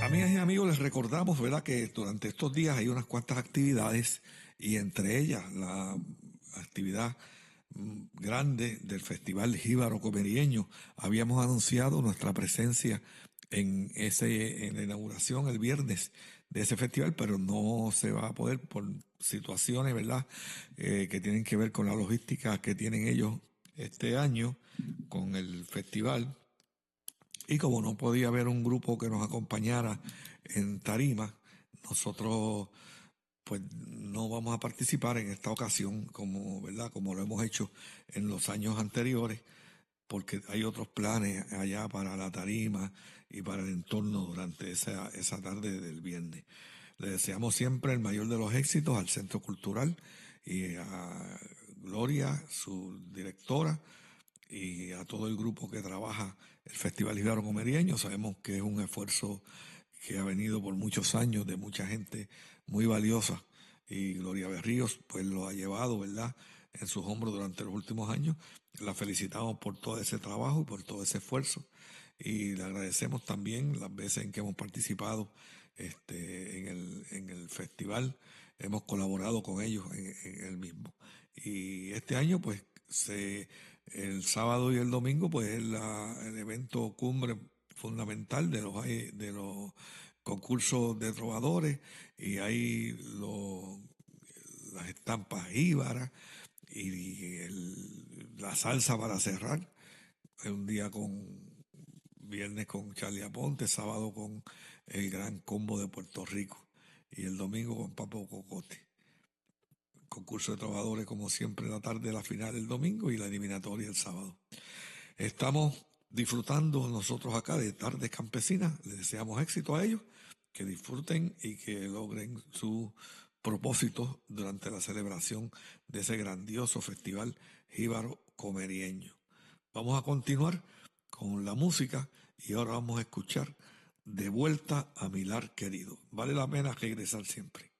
Amigas y amigos, les recordamos, ¿verdad?, que durante estos días hay unas cuantas actividades y entre ellas la actividad grande del Festival Jíbaro Comerieño. Habíamos anunciado nuestra presencia en la inauguración el viernes de ese festival, pero no se va a poder por situaciones, ¿verdad?, que tienen que ver con la logística que tienen ellos este año con el festival. Y como no podía haber un grupo que nos acompañara en tarima, nosotros pues no vamos a participar en esta ocasión como, ¿verdad?, como lo hemos hecho en los años anteriores, porque hay otros planes allá para la tarima y para el entorno durante esa tarde del viernes. Le deseamos siempre el mayor de los éxitos al Centro Cultural y a Gloria, su directora, y a todo el grupo que trabaja el Festival Jíbaro Comerieño. Sabemos que es un esfuerzo que ha venido por muchos años de mucha gente muy valiosa, y Gloria Berríos pues lo ha llevado, ¿verdad?, en sus hombros durante los últimos años. La felicitamos por todo ese trabajo y por todo ese esfuerzo, y le agradecemos también las veces en que hemos participado en el festival. Hemos colaborado con ellos en el mismo. Y este año pues el sábado y el domingo pues es el evento cumbre fundamental de los concursos de trovadores, y hay las estampas íbaras y la salsa para cerrar. Es un día viernes con Charlie Aponte, sábado con el Gran Combo de Puerto Rico y el domingo con Papo Cocote. Concurso de trovadores como siempre en la tarde, la final el domingo y la eliminatoria el sábado. Estamos disfrutando nosotros acá de tardes campesinas. Les deseamos éxito a ellos, que disfruten y que logren sus propósitos durante la celebración de ese grandioso festival jíbaro comerieño. Vamos a continuar con la música y ahora vamos a escuchar De vuelta a mi lar querido. Vale la pena regresar siempre.